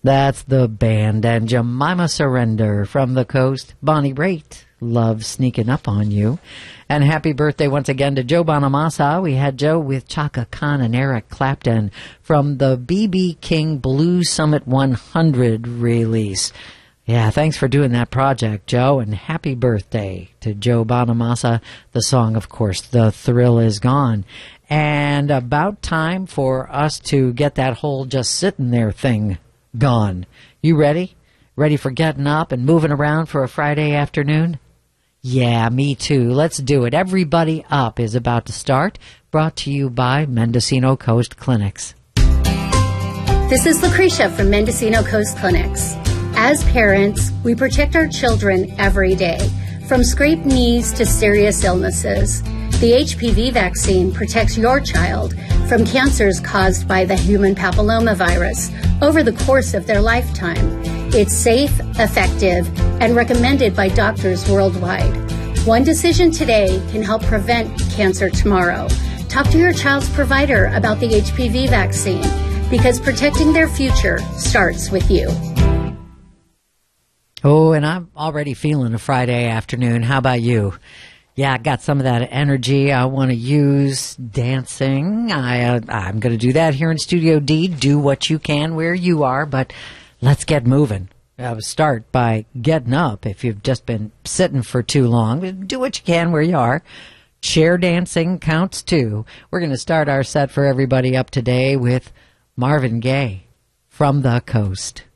That's the band and Jemima Surrender from the coast. Bonnie Raitt, Love Sneaking Up on You. And happy birthday once again to Joe Bonamassa. We had Joe with Chaka Khan and Eric Clapton from the B.B. King Blues Summit 100 release. Yeah, thanks for doing that project, Joe, and happy birthday to Joe Bonamassa. The song, of course, The Thrill Is Gone. And about time for us to get that whole just sitting there thing gone. You ready? Ready for getting up and moving around for a Friday afternoon? Yeah, me too. Let's do it. Everybody Up is about to start. Brought to you by Mendocino Coast Clinics. This is Lucretia from Mendocino Coast Clinics. As parents, we protect our children every day, from scraped knees to serious illnesses. The HPV vaccine protects your child from cancers caused by the human papillomavirus over the course of their lifetime. It's safe, effective, and recommended by doctors worldwide. One decision today can help prevent cancer tomorrow. Talk to your child's provider about the HPV vaccine, because protecting their future starts with you. Oh, and I'm already feeling a Friday afternoon. How about you? Yeah, I got some of that energy I want to use dancing. I'm going to do that here in Studio D. Do what you can where you are, but let's get moving. Start by getting up. If you've just been sitting for too long, do what you can where you are. Chair dancing counts too. We're going to start our set for everybody up today with Marvin Gaye from the coast.